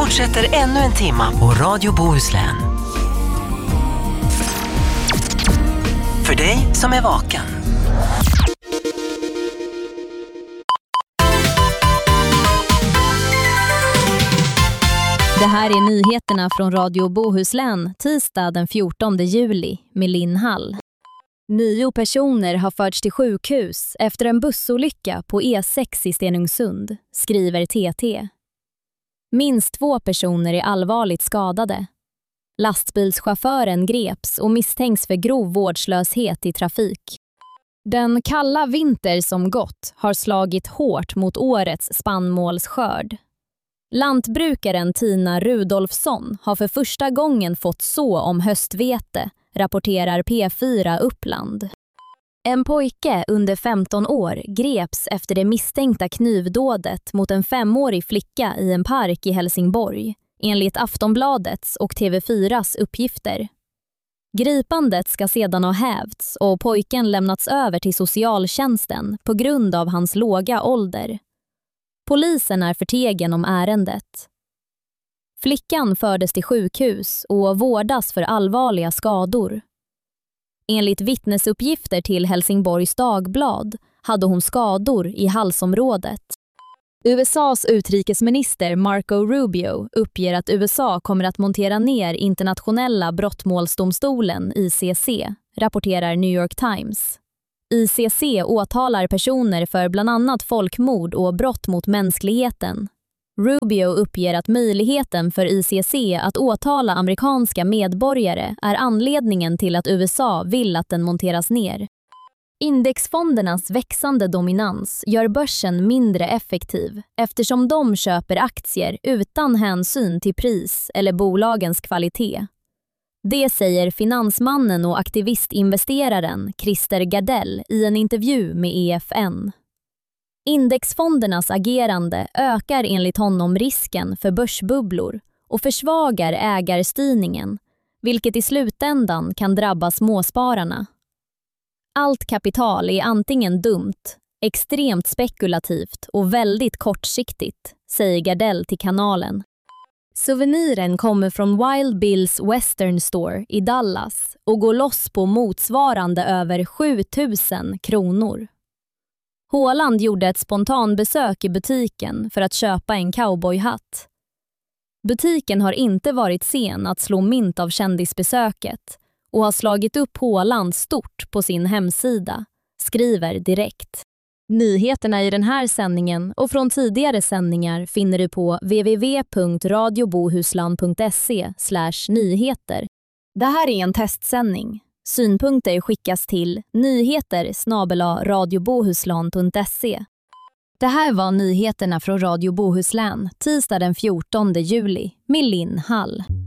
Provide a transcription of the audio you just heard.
fortsätter ännu en timma på Radio Bohuslän. För dig som är vaken. Det här är nyheterna från Radio Bohuslän tisdag den 14 juli med Linn Hall. 9 personer har förts till sjukhus efter en bussolycka på E6 i Stenungsund, skriver TT. Minst 2 personer är allvarligt skadade. Lastbilschauffören greps och misstänks för grov vårdslöshet i trafik. Den kalla vinter som gått har slagit hårt mot årets spannmålsskörd. Lantbrukaren Tina Rudolfsson har för första gången fått så om höstvete, rapporterar P4 Uppland. En pojke under 15 år greps efter det misstänkta knivdådet mot en 5-årig flicka i en park i Helsingborg, enligt Aftonbladets och TV4s uppgifter. Gripandet ska sedan ha hävts och pojken lämnats över till socialtjänsten på grund av hans låga ålder. Polisen är förtegen om ärendet. Flickan fördes till sjukhus och vårdas för allvarliga skador. Enligt vittnesuppgifter till Helsingborgs Dagblad hade hon skador i halsområdet. USAs utrikesminister Marco Rubio uppger att USA kommer att montera ner internationella brottmålsdomstolen ICC, rapporterar New York Times. ICC åtalar personer för bland annat folkmord och brott mot mänskligheten. Rubio uppger att möjligheten för ICC att åtala amerikanska medborgare är anledningen till att USA vill att den monteras ner. Indexfondernas växande dominans gör börsen mindre effektiv eftersom de köper aktier utan hänsyn till pris eller bolagens kvalitet. Det säger finansmannen och aktivistinvesteraren Christer Gardell i en intervju med EFN. Indexfondernas agerande ökar enligt honom risken för börsbubblor och försvagar ägarstyrningen, vilket i slutändan kan drabba småspararna. Allt kapital är antingen dumt, extremt spekulativt och väldigt kortsiktigt, säger Gardell till kanalen. Souveniren kommer från Wild Bills Western Store i Dallas och går loss på motsvarande över 7 000 kronor. Haaland gjorde ett spontanbesök i butiken för att köpa en cowboyhatt. Butiken har inte varit sen att slå mynt av kändisbesöket och har slagit upp Haaland stort på sin hemsida, skriver Direkt. Nyheterna i den här sändningen och från tidigare sändningar finner du på www.radiobohuslan.se/nyheter. Det här är en testsändning. Synpunkter skickas till nyheter@radiobohuslan.se. Det här var nyheterna från Radio Bohuslän tisdag den 14 juli med Linn Hall.